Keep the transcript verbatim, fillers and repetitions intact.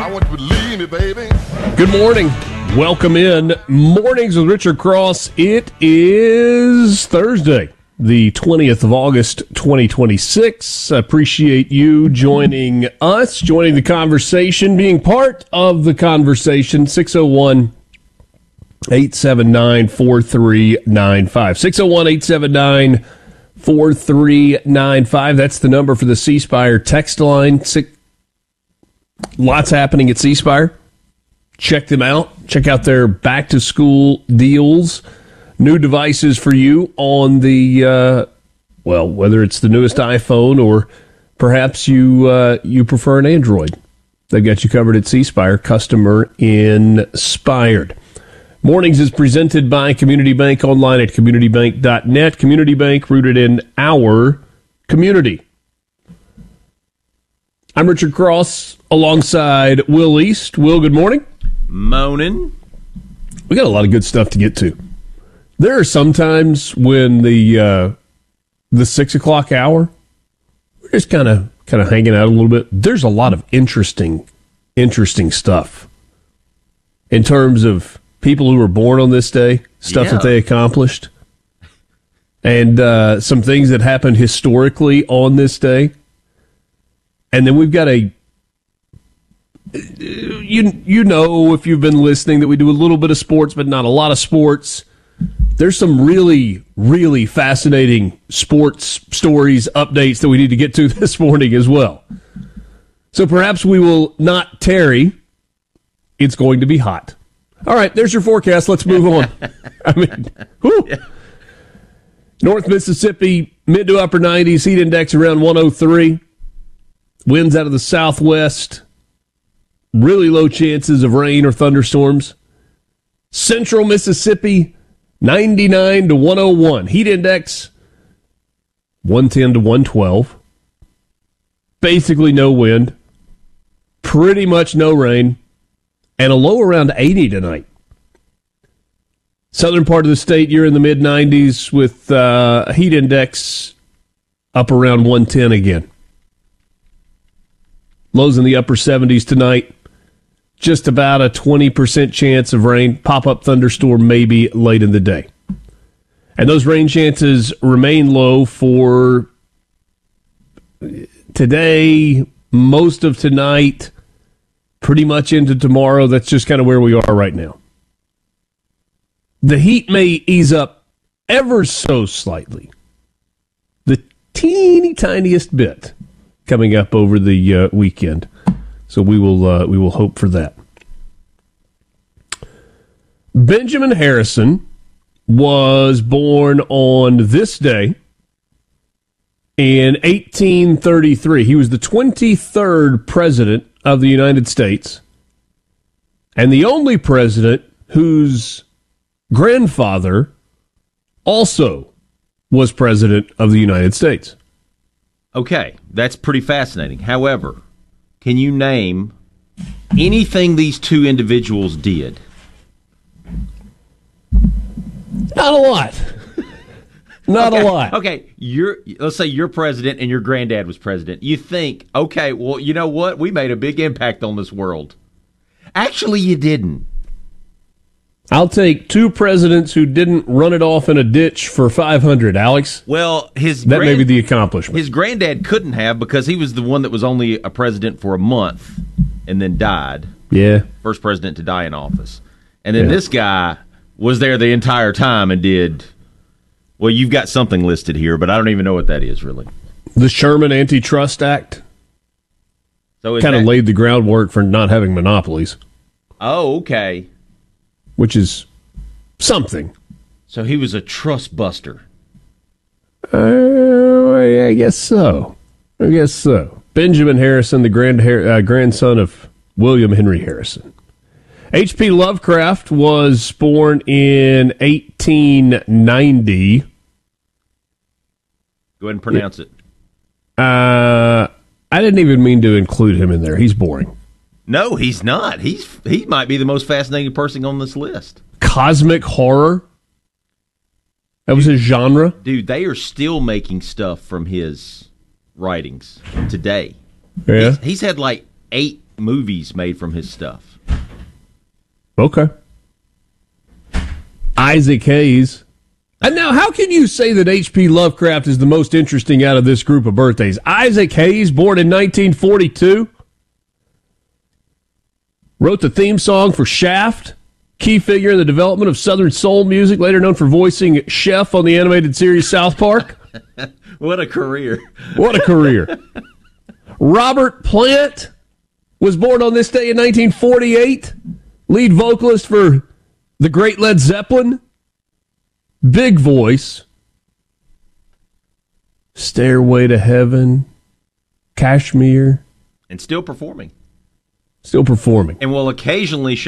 I want you to believe me, baby. Good morning. Welcome in. Mornings with Richard Cross. It is Thursday, the twentieth of August, twenty twenty-six. I appreciate you joining us, joining the conversation, being part of the conversation. six oh one, eight seven nine, four three nine five. six oh one, eight seven nine, four three nine five. That's the number for the C Spire text line. Six, lots happening at C Spire. Check them out. Check out their back-to-school deals. New devices for you on the, uh, well, whether it's the newest iPhone or perhaps you uh, you prefer an Android. They've got you covered at C Spire, customer inspired. Mornings is presented by Community Bank, online at community bank dot net. Community Bank, rooted in our community. I'm Richard Cross alongside Will East. Will, good morning. Moaning. We got a lot of good stuff to get to. There are some times when the uh, the six o'clock hour, we're just kind of kind of hanging out a little bit. There's a lot of interesting, interesting stuff in terms of people who were born on this day, stuff Yeah. that they accomplished, and uh, some things that happened historically on this day. And then we've got a You you know, if you've been listening, that we do a little bit of sports, but not a lot of sports. There's some really, really fascinating sports stories, updates that we need to get to this morning as well. So perhaps we will not tarry. It's going to be hot. All right, there's your forecast. Let's move on. I mean, whew. Yeah. North Mississippi, mid to upper nineties, heat index around one oh three. Winds out of the southwest. Really low chances of rain or thunderstorms. Central Mississippi, ninety-nine to one oh one. Heat index, one ten to one twelve. Basically no wind. Pretty much no rain. And a low around eighty tonight. Southern part of the state, you're in the mid nineties with uh, heat index up around one ten again. Lows in the upper seventies tonight. Just about a twenty percent chance of rain. Pop-up thunderstorm maybe late in the day. And those rain chances remain low for today, most of tonight, pretty much into tomorrow. That's just kind of where we are right now. The heat may ease up ever so slightly. The teeny tiniest bit coming up over the uh, weekend. So we will uh, we will hope for that. Benjamin Harrison was born on this day in eighteen thirty-three. He was the twenty-third president of the United States and the only president whose grandfather also was president of the United States. Okay, that's pretty fascinating. However, can you name anything these two individuals did? Not a lot. Not okay. a lot. Okay, you're, let's say you're president and your granddad was president. You think, okay, well, you know what? We made a big impact on this world. Actually, you didn't. I'll take two presidents who didn't run it off in a ditch for five hundred, Alex. Well, his That grand- may be the accomplishment. His granddad couldn't have because he was the one that was only a president for a month and then died. Yeah. First president to die in office. And then Yeah. this guy was there the entire time and did, well, you've got something listed here, but I don't even know what that is, really. The Sherman Antitrust Act So is kind of that- laid the groundwork for not having monopolies, Oh, okay. which is something. So he was a trust buster. Uh, I guess so. I guess so. Benjamin Harrison, the grand uh, grandson of William Henry Harrison. H P Lovecraft was born in eighteen ninety. Go ahead and pronounce it. Uh, I didn't even mean to include him in there. He's boring. No, he's not. He's He might be the most fascinating person on this list. Cosmic horror. That was his genre. Dude, they are still making stuff from his writings today. Yeah. He's, he's had like eight movies made from his stuff. Okay. Isaac Hayes. And now, how can you say that H P Lovecraft is the most interesting out of this group of birthdays? Isaac Hayes, born in nineteen forty-two, wrote the theme song for Shaft, key figure in the development of Southern soul music, later known for voicing Chef on the animated series South Park. What a career. What a career. Robert Plant was born on this day in nineteen forty-eight, lead vocalist for the great Led Zeppelin. Big voice. Stairway to Heaven. Kashmir. And still performing. Still performing. And will occasionally show